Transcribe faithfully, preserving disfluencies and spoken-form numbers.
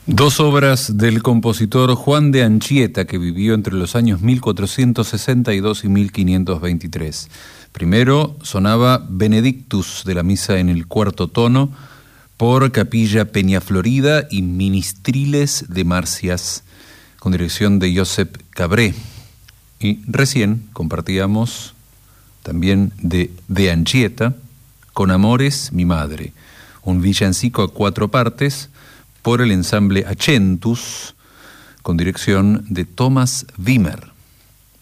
Dos obras del compositor Juan de Anchieta, que vivió entre los años mil cuatrocientos sesenta y dos y mil quinientos veintitrés. Primero sonaba Benedictus de la misa en el cuarto tono por Capilla Peñaflorida y Ministriles de Marcias, con dirección de Josep Cabré. Y recién compartíamos también de De Anchieta, Con Amores mi Madre, un villancico a cuatro partes por el ensamble Accentus, con dirección de Thomas Wimmer.